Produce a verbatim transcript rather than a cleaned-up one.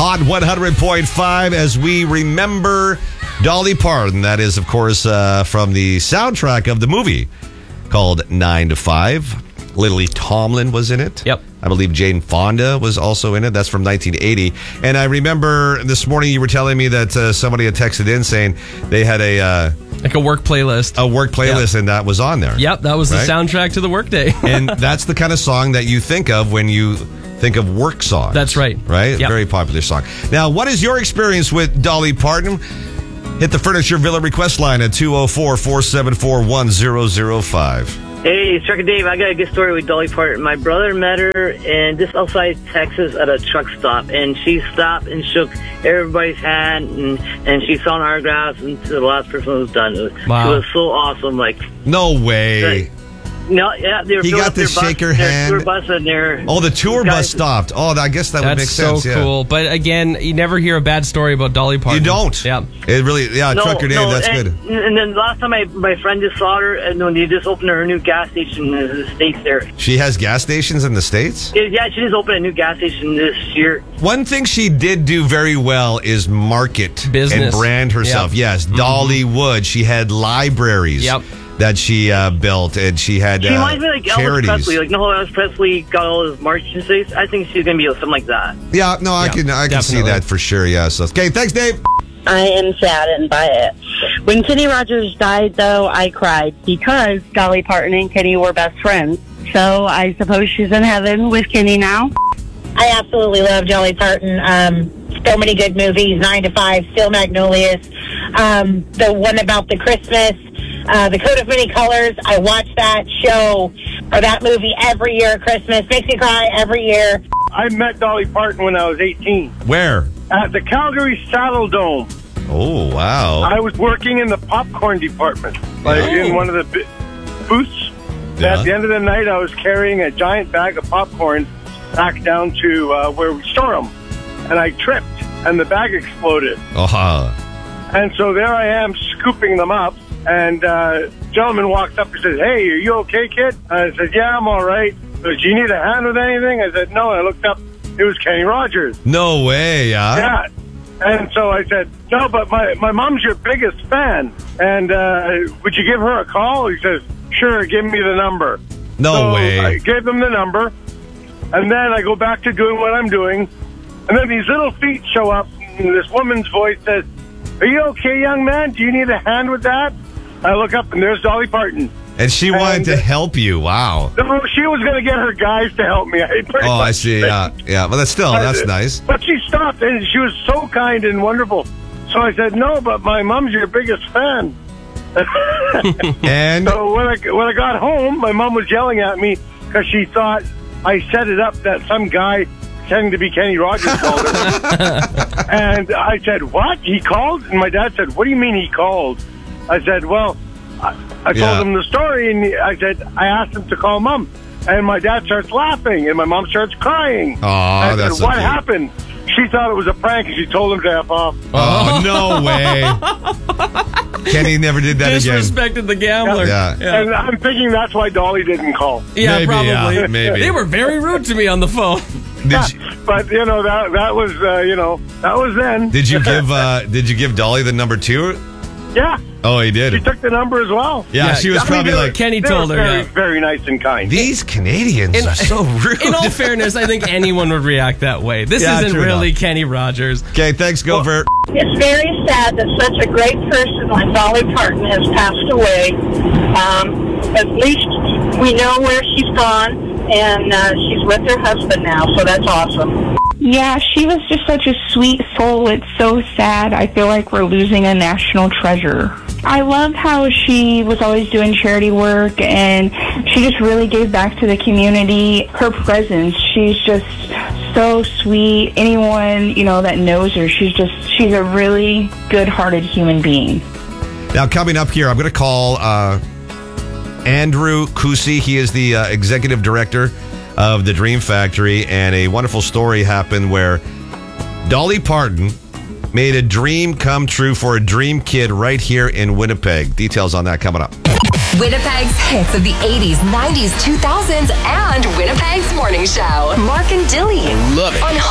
Hot one hundred point five as we remember Dolly Parton. That is, of course, uh, from the soundtrack of the movie called nine to five. Lily Tomlin was in it. Yep. I believe Jane Fonda was also in it. That's from nineteen eighty. And I remember this morning you were telling me that uh, somebody had texted in saying they had a... Uh, like a work playlist. A work playlist, yep. and that was on there. Yep, that was right? the soundtrack to the workday. And that's the kind of song that you think of when you think of work songs. That's right. Right? Yep. Very popular song. Now, what is your experience with Dolly Parton? Hit the Furniture Villa request line at two oh four, four seven four, one oh oh five. Hey, it's Truck and Dave. I got a good story with Dolly Parton. My brother met her in just outside Texas at a truck stop, and she stopped and shook everybody's hand, and, and she signed autographs, and to the last person who was done. Wow. She was so awesome. Like, no way. Like, no, yeah, they were he got to shake her hand. Tour bus and their oh, the tour guys, bus stopped. Oh, I guess that That's would make so sense. cool. Yeah. But again, you never hear a bad story about Dolly Parton. You don't. Yeah. It really, yeah, no, Trucker Dave, no, that's and, good. And then last time I, my friend just saw her, and when they just opened her new gas station in the States there. She has gas stations in the States? Yeah, she just opened a new gas station this year. One thing she did do very well is market business and brand herself. Yep. Yes, mm-hmm. Dolly Wood. She had libraries. Yep. That she uh, built, and she had She uh, reminds me like charities. Elvis Presley. Like, no, Elvis Presley got all his marching states. I think she's going to be something like that. Yeah, no, I yeah, can I can see definitely. that for sure, yeah. So, okay, thanks, Dave. I am saddened by it. When Kenny Rogers died, though, I cried because Dolly Parton and Kenny were best friends. So I suppose she's in heaven with Kenny now. I absolutely love Dolly Parton. Um, so many good movies, nine to five, Still Magnolias, um, the one about the Christmas, uh, The Coat of Many Colors. I watch that show or that movie every year at Christmas. Makes me cry every year. I met Dolly Parton when I was eighteen. Where? At the Calgary Saddle Dome. Oh, wow. I was working in the popcorn department, like Oh. in one of the bi- booths. Yeah. At the end of the night, I was carrying a giant bag of popcorn back down to uh, where we store them. And I tripped, and the bag exploded. Uh-huh. And so there I am scooping them up, and uh, a gentleman walked up and said, "Hey, are you okay, kid?" And I said, "Yeah, I'm all right." So, "Do you need a hand with anything?" I said, "No." And I looked up. It was Kenny Rogers. No way, yeah? Yeah. And so I said, "No, but my, my mom's your biggest fan. And uh, would you give her a call?" He says, "Sure, give me the number." No so way. I gave them the number. And then I go back to doing what I'm doing. And then these little feet show up. And this woman's voice says, "Are you okay, young man? Do you need a hand with that?" I look up, and there's Dolly Parton. And she wanted And, to uh, help you. Wow. No, she was going to get her guys to help me. I pretty Oh, I much see. said. Yeah, yeah. Well, that's still, that's nice. But she stopped, and she was so kind and wonderful. So I said, "No, but my mom's your biggest fan." And So when I, when I got home, my mom was yelling at me because she thought I set it up that some guy pretending to be Kenny Rogers called her. And I said, "What? He called?" And my dad said, "What do you mean he called?" I said, "Well, I, I told Yeah. him the story, and he- I said, I asked him to call Mom." And my dad starts laughing, and my mom starts crying. Aw, I that's said, "What so cute." happened?" She thought it was a prank, and she told him to F off. Oh, no way. Kenny never did that again. Disrespected the gambler. Yeah. Yeah, And I'm thinking that's why Dolly didn't call. Yeah, Maybe, probably. yeah, maybe. They were very rude to me on the phone. Did you, But, you know, that that was, uh, you know, that was then. did you give uh, Did you give Dolly the number two? Yeah. Oh, he did. She took the number as well. Yeah, Yeah, she was I mean, probably they were- like, Kenny they told were her, Very, yeah. very nice and kind. these Canadians In- are so rude. In all fairness, I think anyone would react that way. This Yeah, isn't true really enough. Kenny Rogers. Okay, thanks, Gopher. It's very sad that such a great person like Dolly Parton has passed away. Um, at least we know where she's gone, and uh, she's with her husband now, so that's awesome. Yeah, she was just such a sweet soul. It's so sad. I feel like we're losing a national treasure. I love how she was always doing charity work, and she just really gave back to the community. Her presence, she's just so sweet. Anyone, you know, that knows her, she's just, she's a really good-hearted human being. Now, coming up here, I'm going to call uh, Andrew Kusi. He is the uh, executive director of the Dream Factory, and a wonderful story happened where Dolly Parton made a dream come true for a dream kid right here in Winnipeg. Details on that coming up. Winnipeg's hits of the eighties, nineties, two thousands, and Winnipeg's morning show. Mark and Dilly. Love it. On